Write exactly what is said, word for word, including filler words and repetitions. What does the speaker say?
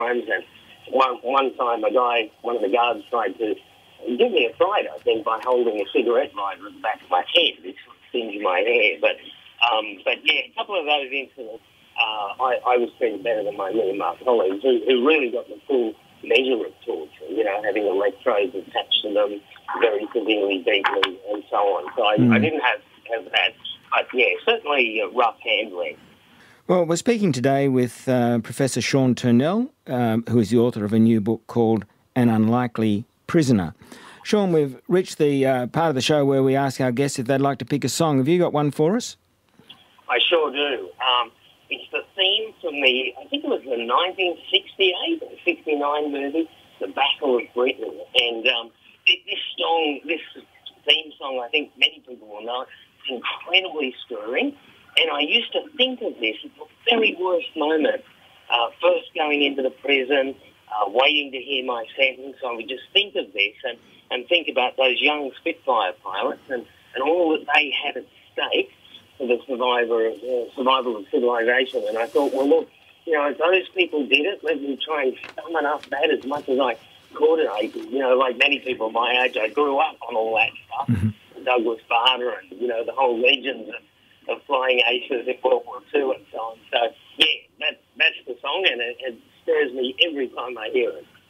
times. And one, one time a guy, one of the guards tried to give me a fright, I think, by holding a cigarette lighter at the back of my head, which singed my hair. But, um, but yeah, a couple of those incidents, uh, I, I was treated better than my million mark colleagues who, who really got the full measure of torture, you know, having electrodes attached to them, very severely beaten and so on. So I, mm. I didn't have, have that. But yeah, certainly uh, rough handling. Well, we're speaking today with uh, Professor Sean Turnell, um, who is the author of a new book called An Unlikely Prisoner. Sean, we've reached the uh, part of the show where we ask our guests if they'd like to pick a song. Have you got one for us? I sure do. Um, it's the theme from the, I think it was the nineteen sixty-eight or sixty-nine movie, The Battle of Britain. And um, this song, this theme song, I think many people will know, it's incredibly stirring. And I used to think of this at the very worst moment, uh, first going into the prison, uh, waiting to hear my sentence. I would just think of this and, and think about those young Spitfire pilots and, and all that they had at stake for the survivor, uh, survival of civilization. And I thought, well, look, you know, if those people did it, let me try and summon up that as much as I could. And I, you know, like many people my age, I grew up on all that stuff, mm-hmm. Douglas Bader and, you know, the whole legends of of flying aces in World War Two and so on. So, yeah, that, that's the song, and it, it stirs me every time I hear it.